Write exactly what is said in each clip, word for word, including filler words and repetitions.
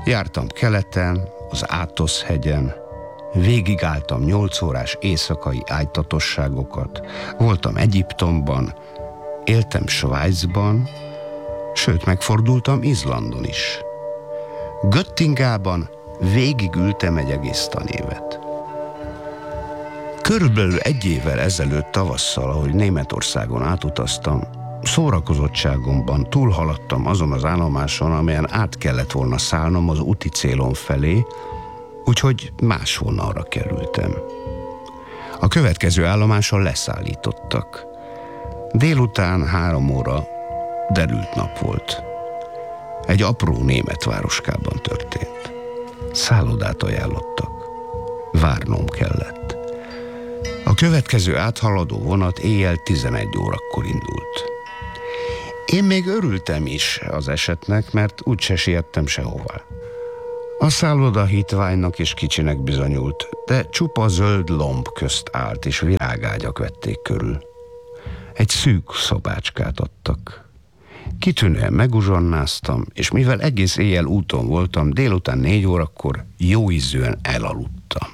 Jártam keleten, az Átosz-hegyen, végigálltam nyolc órás éjszakai ágytatosságokat, voltam Egyiptomban, éltem Svájcban, sőt, megfordultam Izlandon is. Göttingában végigültem egy egész tanévet. Körülbelül egy évvel ezelőtt tavasszal, ahogy Németországon átutaztam, szórakozottságomban túlhaladtam azon az állomáson, amelyen át kellett volna szállnom az úti célom felé, úgyhogy máshonnanra kerültem. A következő állomáson leszállítottak. Délután három óra derült nap volt. Egy apró német városkában történt. Szállodát ajánlottak. Várnom kellett. A következő áthaladó vonat éjjel tizenegy órakor indult. Én még örültem is az esetnek, mert úgyse siettem sehová. A szálloda hitványnak és kicsinek bizonyult, de csupa zöld lomb közt állt, és virágágyak vették körül. Egy szűk szobácskát adtak. Kitűnően meguzsonnáztam, és mivel egész éjjel úton voltam, délután négy órakor jóízűen elaludtam.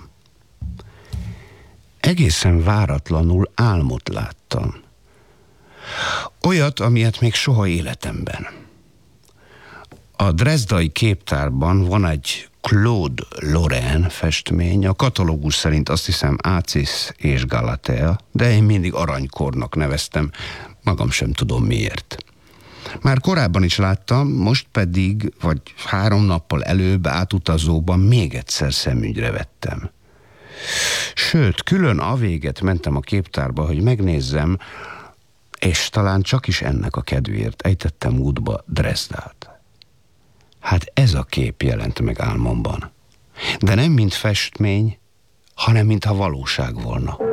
Egészen váratlanul álmot láttam. Olyat, amilyet még soha életemben. A drezdai képtárban van egy Claude Lorrain festmény, a katalógus szerint azt hiszem Ácisz és Galatea, de én mindig aranykornak neveztem, magam sem tudom miért. Már korábban is láttam, most pedig, vagy három nappal előbb átutazóban még egyszer szemügyre vettem. Sőt, külön a véget mentem a képtárba, hogy megnézzem, és talán csak is ennek a kedvéért ejtettem útba Drezdát. Hát ez a kép jelent meg álmomban. De nem mint festmény, hanem mintha valóság volna.